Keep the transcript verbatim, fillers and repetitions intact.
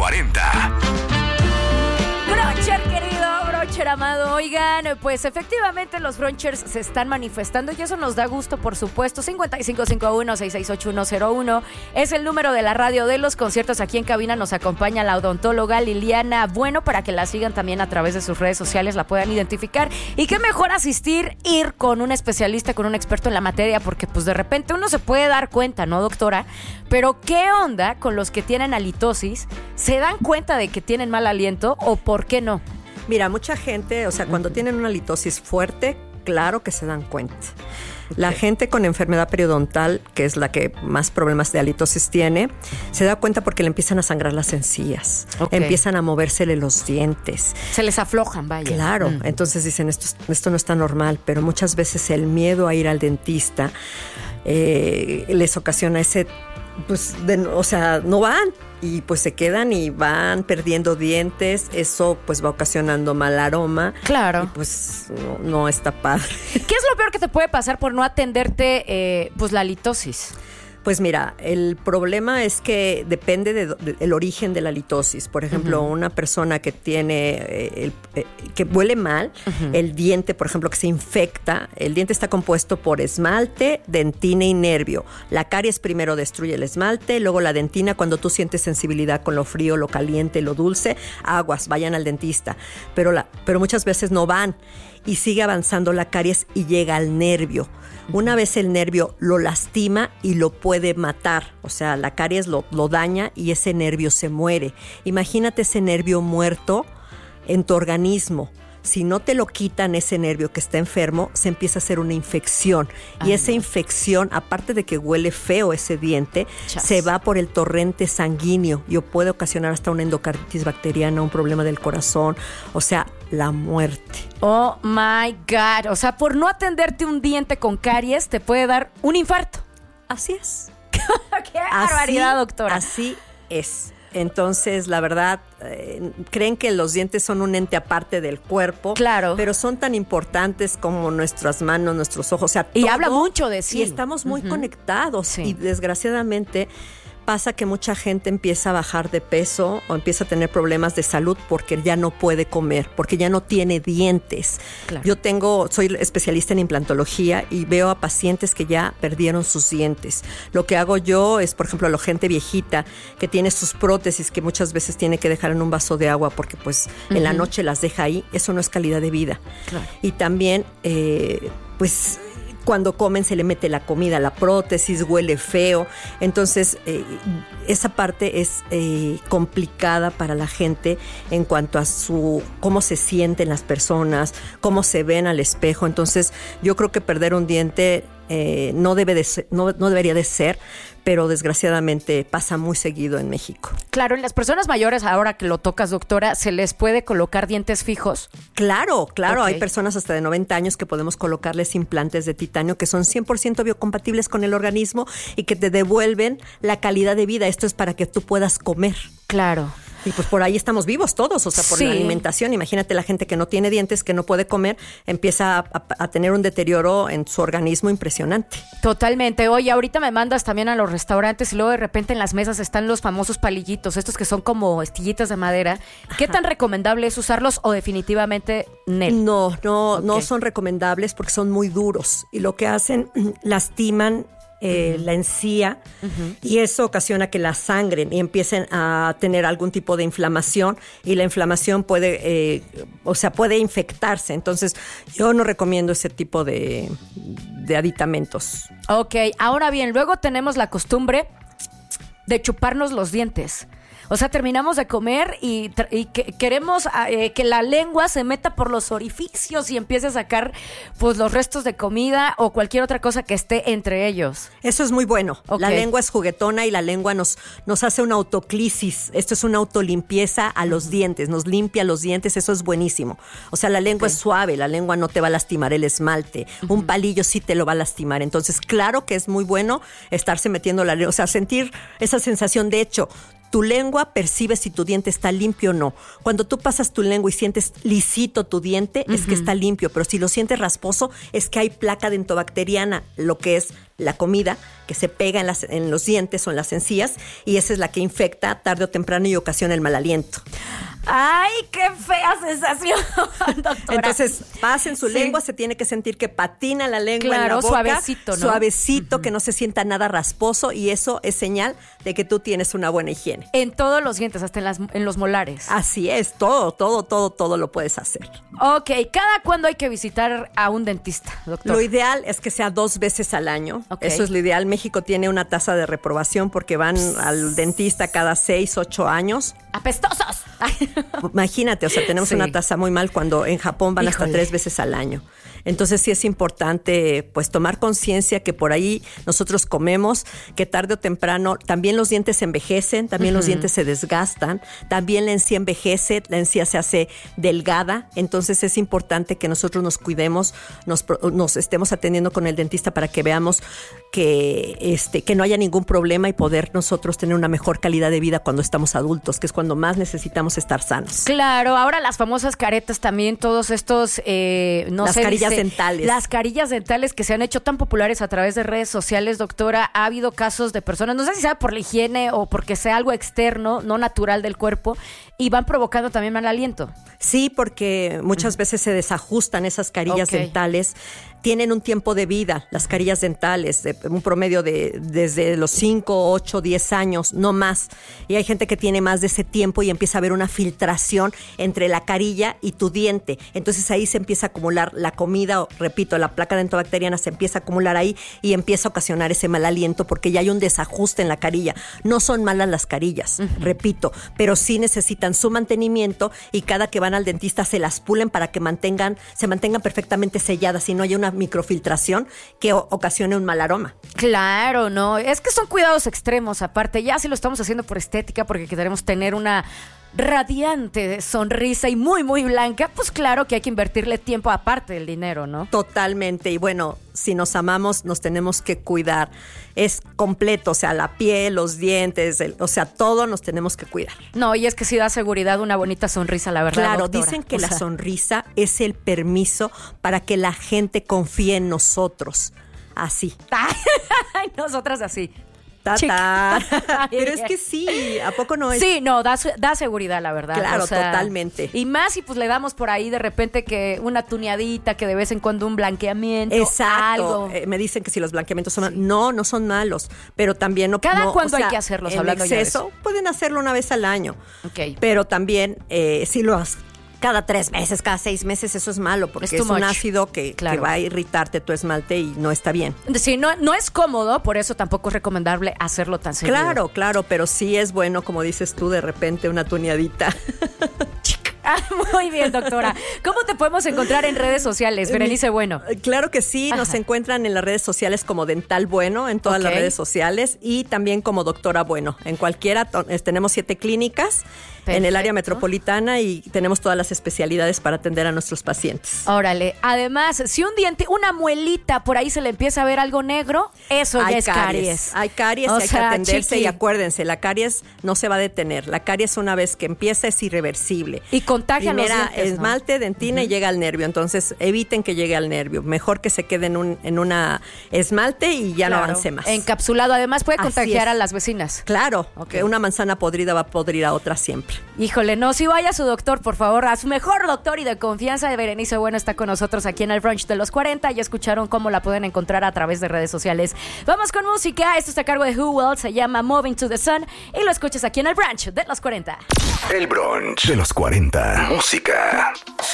cuarenta. Broncher, querido, Broncher amado. Oigan, pues efectivamente los Bronchers se están manifestando y eso nos da gusto, por supuesto. cincuenta y cinco cincuenta y uno, sesenta y seis ochenta y uno cero uno es el número de la radio de los conciertos. Aquí en cabina nos acompaña la odontóloga Liliana Bueno para que la sigan también a través de sus redes sociales, la puedan identificar. Y qué mejor asistir, ir con un especialista, con un experto en la materia, porque pues de repente uno se puede dar cuenta, ¿no, doctora? Pero ¿qué onda con los que tienen halitosis? ¿Se dan cuenta de que tienen mal aliento o por qué no? Mira, mucha gente, o sea, cuando tienen una halitosis fuerte, claro que se dan cuenta. La okay. gente con enfermedad periodontal, que es la que más problemas de halitosis tiene, se da cuenta porque le empiezan a sangrar las encías, okay. empiezan a movérsele los dientes. Se les aflojan, vaya. Claro, mm. entonces dicen, esto, esto no está normal, pero muchas veces el miedo a ir al dentista eh, les ocasiona ese, pues, de, o sea, no van. Y pues se quedan y van perdiendo dientes. Eso pues va ocasionando mal aroma. Claro. Y pues no, no está padre. ¿Qué es lo peor que te puede pasar por no atenderte eh, pues la halitosis? Pues mira, el problema es que depende del de, de, origen de la halitosis. Por ejemplo, uh-huh. una persona que tiene, eh, el, eh, que huele mal, uh-huh. el diente, por ejemplo, que se infecta, el diente está compuesto por esmalte, dentina y nervio. La caries primero destruye el esmalte, luego la dentina, cuando tú sientes sensibilidad con lo frío, lo caliente, lo dulce, aguas, vayan al dentista. Pero, la, pero muchas veces no van y sigue avanzando la caries y llega al nervio. Una vez el nervio lo lastima y lo puede matar, o sea, la caries lo, lo daña y ese nervio se muere. Imagínate ese nervio muerto en tu organismo. Si no te lo quitan ese nervio que está enfermo, se empieza a hacer una infección. Ay, y esa no. infección, aparte de que huele feo ese diente, Chas. se va por el torrente sanguíneo y puede ocasionar hasta una endocarditis bacteriana, un problema del corazón, o sea, la muerte. Oh my God. O sea, por no atenderte un diente con caries, te puede dar un infarto. Así es. ¡Qué barbaridad, doctora! Así es. Entonces, la verdad, eh, creen que los dientes son un ente aparte del cuerpo. Claro. Pero son tan importantes como nuestras manos, nuestros ojos. O sea, y todo, habla mucho de sí. Y estamos muy uh-huh. conectados. Sí. Y desgraciadamente pasa que mucha gente empieza a bajar de peso o empieza a tener problemas de salud porque ya no puede comer, porque ya no tiene dientes. Claro. Yo tengo, soy especialista en implantología y veo a pacientes que ya perdieron sus dientes. Lo que hago yo es, por ejemplo, a la gente viejita que tiene sus prótesis que muchas veces tiene que dejar en un vaso de agua porque pues uh-huh. en la noche las deja ahí. Eso no es calidad de vida. Claro. Y también, eh, pues... cuando comen se le mete la comida a la prótesis, huele feo. Entonces, eh, esa parte es eh, complicada para la gente en cuanto a su cómo se sienten las personas, cómo se ven al espejo. Entonces, yo creo que perder un diente eh, no debe de ser, no, no debería de ser, pero desgraciadamente pasa muy seguido en México. Claro, en las personas mayores, ahora que lo tocas, doctora, ¿se les puede colocar dientes fijos? Claro, claro. Okay. Hay personas hasta de noventa años que podemos colocarles implantes de titanio que son cien por ciento biocompatibles con el organismo y que te devuelven la calidad de vida. Esto es para que tú puedas comer. Claro. Y pues por ahí estamos vivos todos, o sea, por sí. la alimentación. Imagínate la gente que no tiene dientes, que no puede comer, empieza a, a, a tener un deterioro en su organismo impresionante. Totalmente. Oye, ahorita me mandas también a los restaurantes y luego de repente en las mesas están los famosos palillitos, estos que son como estillitas de madera. ¿Qué Ajá. tan recomendable es usarlos o definitivamente Nel? No, no, okay. no son recomendables porque son muy duros y lo que hacen, lastiman Eh, uh-huh. la encía uh-huh. y eso ocasiona que la sangren y empiecen a tener algún tipo de inflamación y la inflamación puede, eh, o sea, puede infectarse. Entonces, yo no recomiendo ese tipo de, de aditamentos. Ok, ahora bien, luego tenemos la costumbre de chuparnos los dientes. O sea, terminamos de comer y, tra- y que, queremos eh, que la lengua se meta por los orificios y empiece a sacar pues los restos de comida o cualquier otra cosa que esté entre ellos. Eso es muy bueno. Okay. La lengua es juguetona y la lengua nos, nos hace una autoclisis. Esto es una autolimpieza a los dientes, nos limpia los dientes, eso es buenísimo. O sea, la lengua okay. es suave, la lengua no te va a lastimar el esmalte. Uh-huh. Un palillo sí te lo va a lastimar. Entonces, claro que es muy bueno estarse metiendo la lengua, o sea, sentir esa sensación. De hecho, Tu lengua percibe si tu diente está limpio o no. Cuando tú pasas tu lengua y sientes lisito tu diente, uh-huh. es que está limpio, pero si lo sientes rasposo, es que hay placa dentobacteriana, lo que es la comida que se pega en, las, en los dientes o en las encías, y esa es la que infecta tarde o temprano y ocasiona el mal aliento. ¡Ay, qué fea sensación, doctora! Entonces, pasen su sí. lengua, se tiene que sentir que patina la lengua claro, en la boca. Suavecito, ¿no? Suavecito, uh-huh. que no se sienta nada rasposo, y eso es señal de que tú tienes una buena higiene. En todos los dientes, hasta en, las, en los molares. Así es, todo, todo, todo, todo lo puedes hacer. Ok, ¿cada cuándo hay que visitar a un dentista, doctor? Lo ideal es que sea dos veces al año. Okay. Eso es lo ideal. México tiene una tasa de reprobación porque van al dentista cada seis, ocho años. ¡Apestosos! Imagínate, o sea, tenemos sí. una tasa muy mal cuando en Japón van Híjole. hasta tres veces al año. Entonces sí es importante pues tomar conciencia que por ahí nosotros comemos, que tarde o temprano también los dientes se envejecen, también uh-huh. los dientes se desgastan, también la encía envejece, la encía se hace delgada, entonces es importante que nosotros nos cuidemos, nos, nos estemos atendiendo con el dentista para que veamos que, este, que no haya ningún problema y poder nosotros tener una mejor calidad de vida cuando estamos adultos, que es cuando más necesitamos estar sanos. Claro, ahora las famosas caretas también, todos estos, eh, no las sé, carillas dice, dentales. Las carillas dentales que se han hecho tan populares a través de redes sociales, doctora. Ha habido casos de personas, no sé si sea por la higiene o porque sea algo externo, no natural del cuerpo, y van provocando también mal aliento. Sí, porque muchas veces se desajustan esas carillas okay. dentales. Tienen un tiempo de vida, las carillas dentales, de un promedio de desde los cinco, ocho, diez años, no más. Y hay gente que tiene más de ese tiempo y empieza a haber una filtración entre la carilla y tu diente. Entonces ahí se empieza a acumular la comida, o, repito, la placa dentobacteriana se empieza a acumular ahí y empieza a ocasionar ese mal aliento porque ya hay un desajuste en la carilla. No son malas las carillas, uh-huh. repito, pero sí necesitan su mantenimiento y cada que van al dentista se las pulen para que mantengan, se mantengan perfectamente selladas y no haya una microfiltración que o- ocasione un mal aroma. Claro, no, es que son cuidados extremos aparte, ya si lo estamos haciendo por estética porque queremos tener una radiante sonrisa y muy muy blanca, pues claro que hay que invertirle tiempo aparte del dinero, ¿no? Totalmente, y bueno, si nos amamos nos tenemos que cuidar, es completo, o sea, la piel, los dientes, el, o sea, todo nos tenemos que cuidar. No, y es que sí da seguridad una bonita sonrisa, la verdad, claro, doctora. dicen que o la sea, sonrisa es el permiso para que la gente confíe en nosotros, así. Ay, nosotras así. Tata. Pero es que sí, ¿a poco no es? Sí, no, da, da seguridad, la verdad. Claro, o sea, totalmente. Y más si pues le damos por ahí de repente que una tuneadita, que de vez en cuando un blanqueamiento. Exacto. Algo. Eh, me dicen que si los blanqueamientos son sí. No, no son malos, pero también no. Cada no, cuándo o sea, hay que hacerlos, en hablando exceso, ya de eso. Pueden hacerlo una vez al año. Ok. Pero también, eh, si lo has cada tres meses, cada seis meses, eso es malo, porque es, es un ácido que, claro. que va a irritarte tu esmalte y no está bien. Sí, no, no es cómodo, por eso tampoco es recomendable hacerlo tan seguido. Claro, claro, pero sí es bueno, como dices tú, de repente una tuneadita. Ah, muy bien, doctora. ¿Cómo te podemos encontrar en redes sociales, Berenice Bueno? Claro que sí, nos Ajá. encuentran en las redes sociales como Dental Bueno, en todas okay. las redes sociales, y también como Doctora Bueno. En cualquiera, tenemos siete clínicas. Perfecto. En el área metropolitana y tenemos todas las especialidades para atender a nuestros pacientes. Órale, además, si un diente, una muelita, por ahí se le empieza a ver algo negro, eso hay ya es caries. caries. Hay caries o y hay sea, que atenderse chiqui. Y acuérdense, la caries no se va a detener. La caries una vez que empieza es irreversible. Y contagia Primera, los dientes, esmalte, ¿no? dentina uh-huh. y llega al nervio. Entonces, eviten que llegue al nervio. Mejor que se quede en un en una esmalte y ya claro. no avance más. Encapsulado, además puede contagiar a las vecinas. Claro, okay. que una manzana podrida va a podrir a otra siempre. Híjole, no, si vaya a su doctor, por favor, a su mejor doctor y de confianza. De Berenice Bueno está con nosotros aquí en el brunch de los cuarenta. Ya escucharon cómo la pueden encontrar a través de redes sociales. Vamos con música. Esto está a cargo de Who Else, se llama Moving to the Sun y lo escuchas aquí en el brunch de los cuarenta. El brunch de los cuarenta. Música.